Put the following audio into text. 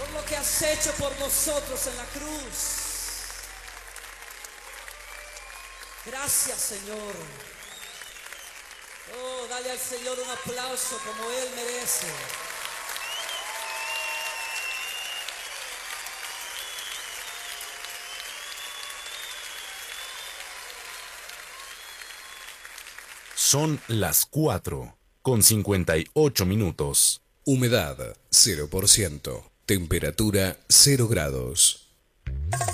lo que has hecho por nosotros en la cruz. Gracias, Señor. Oh, dale al Señor un aplauso como Él merece. Son las 4:58. Humedad 0%. Temperatura 0 grados.